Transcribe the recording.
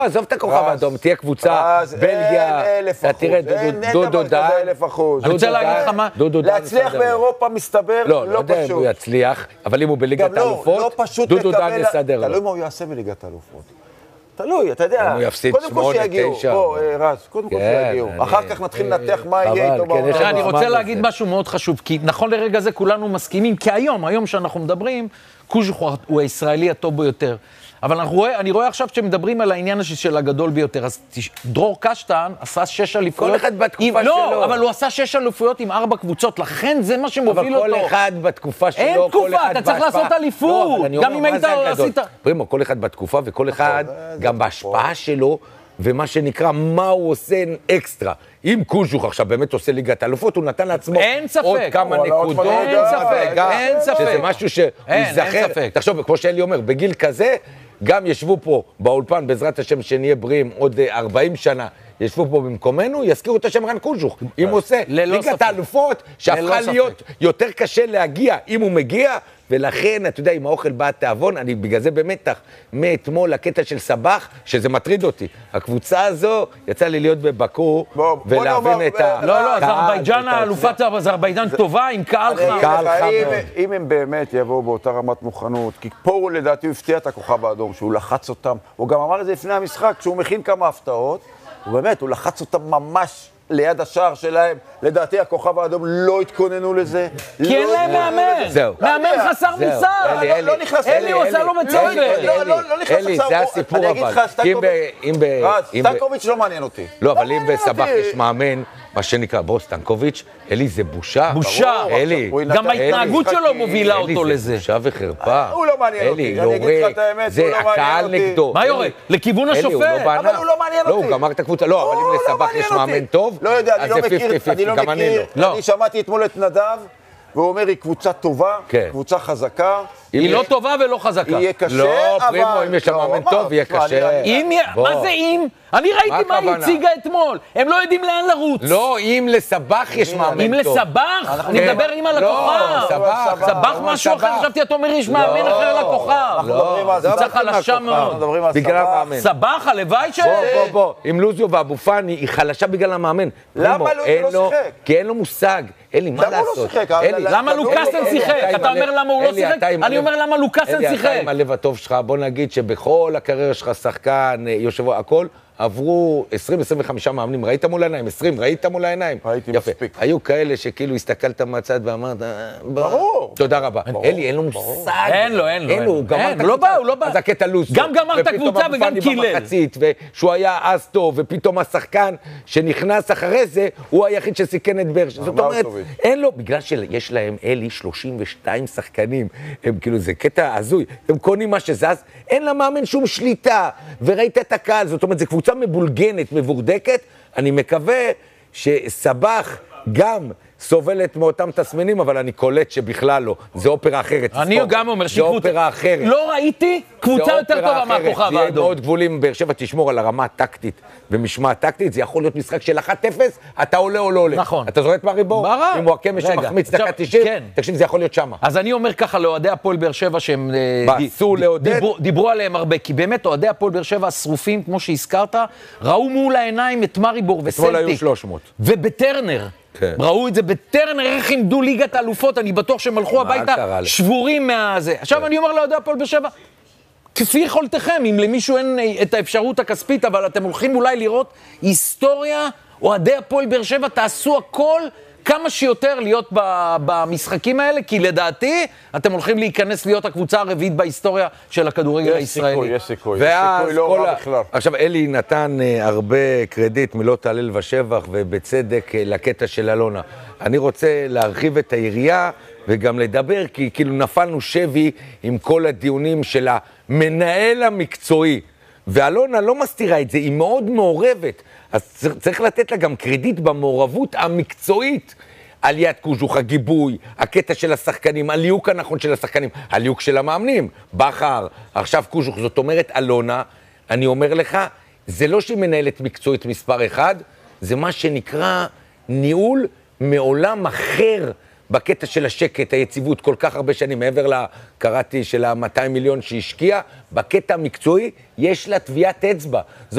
עזוב את הכוכב האדום, תהיה קבוצה, בלגיה, אתה תראה, דודו דן. אני רוצה להגיד לך מה, להצליח באירופה מסתבר לא פשוט. לא יודע אם הוא יצליח, אבל אם הוא בליגת האלופות, דודו דן יסדר לו. תלוי מה הוא יעשה בליגת האלופות. תלוי, אתה יודע, קודם כל שיגיעו, בוא רז, קודם כל שיגיעו, אחר כך נתחיל לנתח מה יהיה איתו בעולם. אני רוצה להגיד משהו מאוד חשוב, כי נכון לרגע זה כולנו מסכימים, כי היום שאנחנו מדברים, קוז'וך הוא הישראלי הטוב ביותר. אבל אני רואה עכשיו שמדברים על העניין של הגדול ביותר, אז דרור קשטן עשה 6 אליפויות. כל אחד בתקופה שלו. לא, אבל הוא עשה 6 אליפויות עם 4 קבוצות, לכן זה מה שמוביל אותו. אבל כל אחד בתקופה שלו, אין תקופה, אתה צריך לעשות אליפות. גם אם היית עשית... פרימו, כל אחד בתקופה וכל אחד גם בהשפעה שלו, ומה שנקרא, מה הוא עושה אקסטרה. אם קוז'וך עכשיו באמת עושה ליגת האלופות, הוא נתן לעצמו עוד כמה נקודות. אין ספק. שזה משהו שהוא ייזכר. תחשוב, כמו שאלי אומר, בגיל כזה, גם ישבו פה באולפן, בעזרת השם שנהיה בריאים עוד 40 שנה, ישבו פה במקומנו, יזכירו את השם רן קוז'וך. אם הוא עושה ליגת האלופות, שהפכה להיות יותר קשה להגיע, אם הוא מגיע, ולכן, אתה יודע, עם האוכל בא התיאבון, אני בגלל זה במתח, מאתמול הקטע של סבח, שזה מטריד אותי. הקבוצה הזו, יצא לי להיות בבקו, ולהבין את ה... לא, אזרבייג'אן, אלופת אזרבייג'אן טובה, עם קהל חם. אם הם באמת יבואו באותה רמת מוכנות, כי פה הוא לדעתי הוא הפתיע את הכוכב האדום, שהוא לחץ אותם, הוא גם אמר את זה לפני המשחק, כשהוא מכין כמה הפתעות, ובאמת, הוא לחץ אותם ממש ליד השער שלהם, לדעתי הכוכב האדום לא התכוננו לזה. כי אין להם מאמן. זהו. מאמן חסר מוסר. אלי הוא עושה לו מצוין. לא נכנס אלי, זה הסיפור אבל. אני אגיד לך, סטנקוביץ' לא מעניין אותי. לא, אבל אם בסבח יש מאמן, מה שנקרא, בוא, סטנקוביץ', אלי זה בושה. בושה. אלי. גם ההתנהגות שלו מובילה אותו לזה. אלי זה בושה וחרפה. הוא לא מעניין אותי. אני אגיד לך את האמת, הוא לא מעניין אותי. זה הקהל נגדו. מה יורד? לכיוון השופט. אבל הוא לא מעניין אותי. לא, הוא גמר את הקבוצה. לא, אבל אם לסבח יש מאמן טוב, לא יודע, אני לא מכיר. אני שמעתי אתמול את נדב, והוא אומר, היא קבוצה טובה, קבוצה חזקה. היא לא טובה ולא חזקה. יהיה קשה, לא, פרימו, אם יש שם מאמן טוב, יהיה קשה. מה זה אם? אני ראיתי מה היא הציגה אתמול. הם לא יודעים לאן לרוץ. לא, אם לסבח יש מאמן טוב. אם לסבח? אני מדבר עם הלקוחה. סבח משהו אחר, חשבתי, אתה אומר, יש מאמן אחר לקוחה. לא, זה צריך חלשה מאוד. בגלל המאמן. סבח, הלוואי ש... בוא, עם לוזיו ואבו פאני, היא חלשה בגלל המאמן. למה לוזיו לא שיחק? כי אין לו מושג. אלי, מה לעשות? למה לוקאסן שיחק? אתה אומר למה הוא לא שיחק? אני אומר למה לוקאסן שיחק. אתה עם הלב הטוב שלך, בוא נגיד שבכל הקריירה שלך שחקן, יושב הכל, עברו 20-25 מאמנים, ראית מול העיניים? 20, ראית מול העיניים? ראיתי יפה. מספיק. היו כאלה שכאילו הסתכלת מהצד ואמרת, ברור. תודה רבה. אלי, אין לו מושג. אין לו. הוא גמר את הוא לא בא. אז הקטע לוסו. גם גמר את הקבוצה וגם קילל. ושהוא היה אז טוב, ופתאום השחקן שנכנס אחרי זה, הוא היחיד שסיכן את באר שבע. זאת אומרת, אין לו, בגלל שיש להם, אלי, 32 שחקנים, הם כאילו, זה קטע הזוי, הם קונים מה שזז, אין למאמן שום שליטה, וראית את הקהל, זאת אומרת, זו קבוצה מבולגנת, מבורדקת, אני מקווה שסבח גם סובלת מאותם תסמינים, אבל אני קולט שבכלל לא, זה אופרה אחרת. אני גם אומר זה אופרה אחרת. לא ראיתי קבוצה יותר טובה מהכוכב האדום. זה יהיה מאוד גבולים, באר שבע תשמור על הרמה הטקטית ומשמע הטקטית, זה יכול להיות משחק של 1-0, אתה עולה או לא עולה. נכון. אתה זורק מהריבור? אם הוא הקמש שמחמיץ דקה 90, תקשיב, זה יכול להיות שמה. אז אני אומר ככה לאוהדי הפועל באר שבע שהם דיברו עליהם הרבה, כי באמת אוהדי הפועל באר שבע השרופים, כמו שהזכרת, ראו מול העיניים את מריבור וסלטיק. אתמול היו 300. ובטרנר. ראו את זה בטרנר, איך עמדו ליגת האלופות, אני בטוח שהם הלכו הביתה שבורים מהזה. עכשיו אני אומר לאוהדי הפועל באר שבע, כפי יכולתכם, אם למישהו אין את האפשרות הכספית, אבל אתם הולכים אולי לראות היסטוריה, אוהדי הפועל באר שבע, תעשו הכל כמה שיותר להיות במשחקים האלה, כי לדעתי אתם הולכים להיכנס להיות הקבוצה הרביעית בהיסטוריה של הכדורגל הישראלי. יש סיכוי, יש סיכוי לא רע בכלל. עכשיו, אלי נתן הרבה קרדיט מילות הלל ושבח, ובצדק לקטע של אלונה. אני רוצה להרחיב את היריעה, וגם לדבר, כי כאילו נפלנו שבי עם כל הדיונים של המנהל המקצועי. ואלונה לא מסתירה את זה, היא מאוד מעורבת. אז צריך לתת לה גם קרדיט במעורבות המקצועית. עליית קוז'וך, הגיבוי, הקטע של השחקנים, הליוק הנכון של השחקנים, הליוק של המאמנים, בחר, עכשיו קוז'וך. זאת אומרת, אלונה, אני אומר לך, זה לא שהיא מנהלת מקצועית מספר אחד, זה מה שנקרא ניהול מעולם אחר, בקטע של השקט, היציבות, כל כך הרבה שנים, מעבר קראתי של ה-200 מיליון שהשקיע, בקטע המקצועי יש לה טביעת אצבע.